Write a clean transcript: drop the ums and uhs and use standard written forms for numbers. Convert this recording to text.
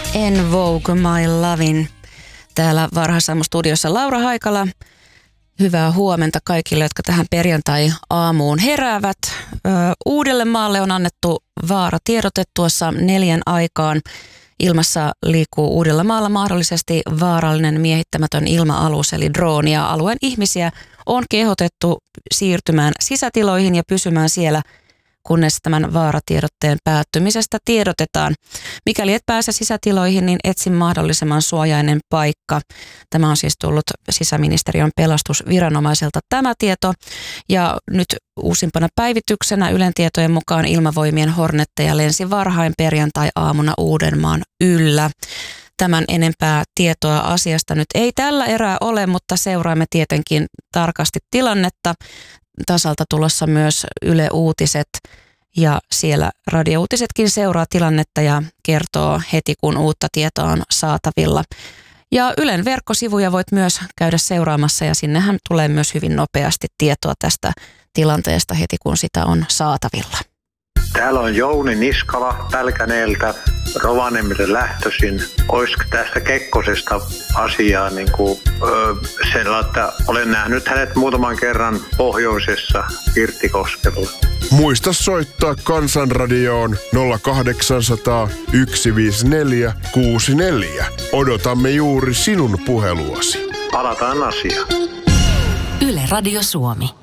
En Vogue My Lovin. Täällä varhaisaamu-studiossa Laura Haikala. Hyvää huomenta kaikille, jotka tähän perjantai-aamuun heräävät. Uudellemaalle on annettu vaaratiedote tuossa 4 aikaan. Ilmassa liikkuu Uudellamaalla mahdollisesti vaarallinen miehittämätön ilma-alus eli drooni, ja alueen ihmisiä on kehotettu siirtymään sisätiloihin ja pysymään siellä, kunnes tämän vaaratiedotteen päättymisestä tiedotetaan. Mikäli et pääse sisätiloihin, niin etsi mahdollisimman suojainen paikka. Tämä on siis tullut sisäministeriön pelastusviranomaiselta tämä tieto. Ja nyt uusimpana päivityksenä Ylen tietojen mukaan Ilmavoimien Hornetteja lensi varhain perjantai-aamuna Uudenmaan yllä. Tämän enempää tietoa asiasta nyt ei tällä erää ole, mutta seuraamme tietenkin tarkasti tilannetta. Tasalta tulossa myös Yle Uutiset, ja siellä radiouutisetkin seuraa tilannetta ja kertoo heti, kun uutta tietoa on saatavilla. Ja Ylen verkkosivuja voit myös käydä seuraamassa, ja sinnehän tulee myös hyvin nopeasti tietoa tästä tilanteesta heti, kun sitä on saatavilla. Täällä on Jouni Niskala Pälkäneeltä, Rovaniemelle lähtöisin. Olisiko tästä Kekkosesta asiaa sellainen, että olen nähnyt hänet muutaman kerran pohjoisessa Pirttikoskella. Muista soittaa Kansanradioon 0800 154 64. Odotamme juuri sinun puheluasi. Palataan asiaan. Yle Radio Suomi.